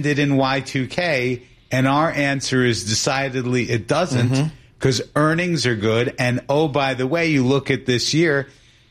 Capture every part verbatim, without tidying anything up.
ended in Y two K? And our answer is decidedly it doesn't, because mm-hmm. earnings are good. And, oh, by the way, you look at this year,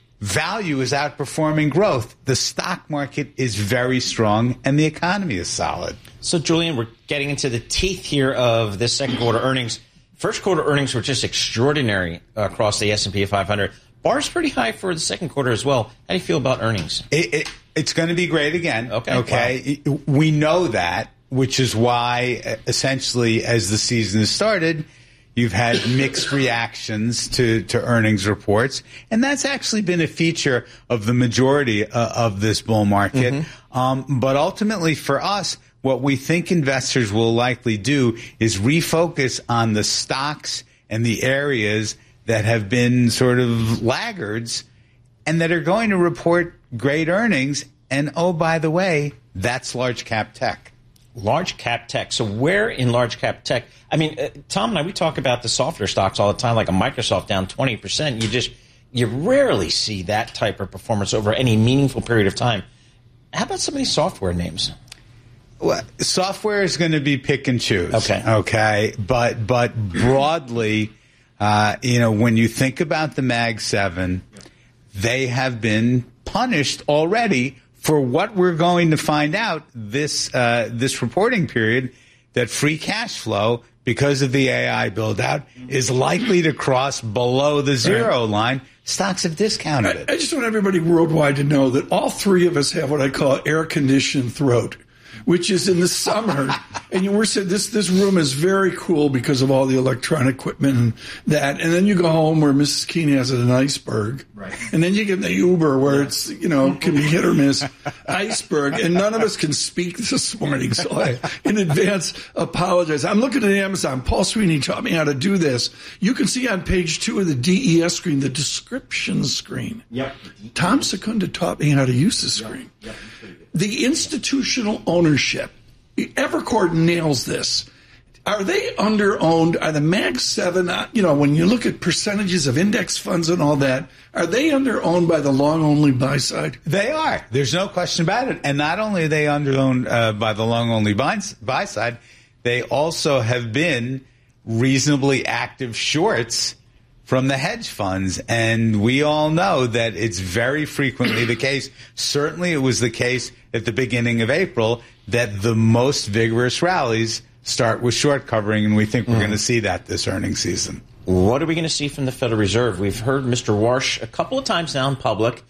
value is outperforming growth. The stock market is very strong, and the economy is solid. So, Julian, we're getting into the teeth here of this second quarter earnings. First quarter earnings were just extraordinary across the S and P five hundred. Bar's pretty high for the second quarter as well. How do you feel about earnings? It, it, it's going to be great again. Okay. Okay. Wow. We know that, which is why, essentially, as the season has started, you've had mixed reactions to, to earnings reports. And that's actually been a feature of the majority uh, of this bull market. Mm-hmm. Um, but ultimately, for us, what we think investors will likely do is refocus on the stocks and the areas that have been sort of laggards and that are going to report great earnings. And, oh, by the way, that's large cap tech. Large cap tech. So where in large cap tech? I mean, uh, Tom and I, we talk about the software stocks all the time, like a Microsoft down twenty percent. You just, you rarely see that type of performance over any meaningful period of time. How about some of these software names? Well, software is going to be pick and choose. Okay. Okay. But, but broadly, uh, you know, when you think about the Mag seven, they have been punished already for what we're going to find out this uh, this reporting period, that free cash flow, because of the A I build-out, is likely to cross below the zero right. line. Stocks have discounted I, it. I just want everybody worldwide to know that all three of us have what I call air-conditioned throat, which is in the summer. And you were said this this room is very cool because of all the electronic equipment and that. And then you go home where Missus Keene has an iceberg. Right. And then you get the Uber where it's, you know, can be hit or miss iceberg. And none of us can speak this morning. So I, in advance, apologize. I'm looking at Amazon. Paul Sweeney taught me how to do this. You can see on page two of the D E S screen, the description screen. Yep. Tom Secunda taught me how to use the screen. Yep. Yep. The institutional ownership. Evercore nails this. Are they under-owned? Are the Mag seven, you know, when you look at percentages of index funds and all that, are they under-owned by the long-only buy side? They are. There's no question about it. And not only are they under-owned uh, by the long-only buy, buy side, they also have been reasonably active shorts from the hedge funds. And we all know that it's very frequently the case. Certainly it was the case at the beginning of April that the most vigorous rallies start with short covering, and we think we're mm. going to see that this earnings season. What are we going to see from the Federal Reserve? We've heard Mister Warsh a couple of times now in public.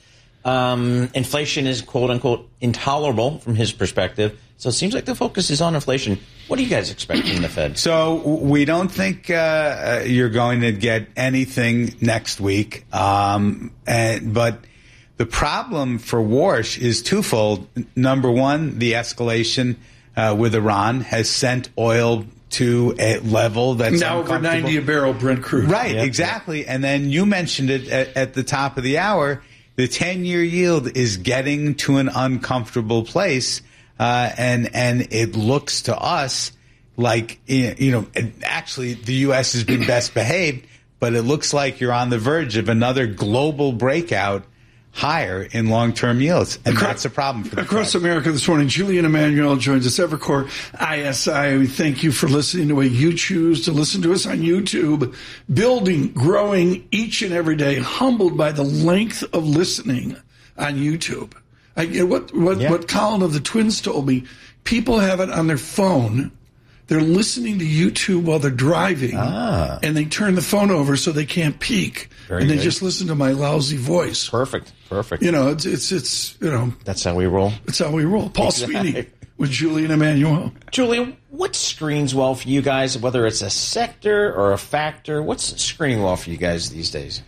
Um, inflation is, quote-unquote, intolerable from his perspective. So it seems like the focus is on inflation. What do you guys expect from the Fed? So we don't think uh, you're going to get anything next week. Um, and, but the problem for Warsh is twofold. Number one, the escalation uh, with Iran has sent oil to a level that's now over ninety a barrel Brent crude. Right, yep. exactly. And then you mentioned it at, at the top of the hour. The ten-year yield is getting to an uncomfortable place, uh, and and it looks to us like, you know, actually the U S has been best behaved, but it looks like you're on the verge of another global breakout higher in long-term yields, and across, that's a problem for the across Fed. America this morning. Julian Emanuel joins us, Evercore I S I. We thank you for listening the way you choose to listen to us on YouTube. Building, growing each and every day, humbled by the length of listening on YouTube. I, you know, what what yeah. what Colin of the Twins told me, people have it on their phone. They're listening to YouTube while they're driving, ah. and they turn the phone over so they can't peek, Very and they good. just listen to my lousy voice. Perfect, perfect. You know, it's it's it's you know. That's how we roll. That's how we roll. Paul exactly. Sweeney with Julian Emanuel. Julian, what screens well for you guys? Whether it's a sector or a factor, what's screening well for you guys these days?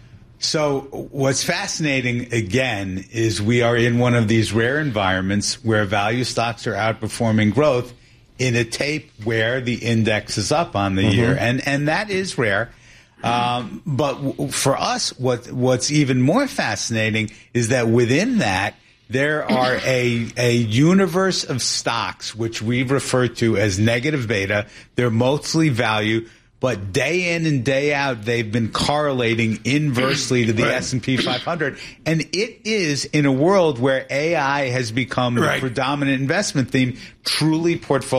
So what's fascinating, again, is we are in one of these rare environments where value stocks are outperforming growth in a tape where the index is up on the mm-hmm. year. And and that is rare. Um, but w- for us, what what's even more fascinating is that within that, there are a a universe of stocks which we refer to as negative beta. They're mostly value, but day in and day out, they've been correlating inversely to the right. S and P five hundred. And it is, in a world where A I has become right. the predominant investment theme, truly portfolio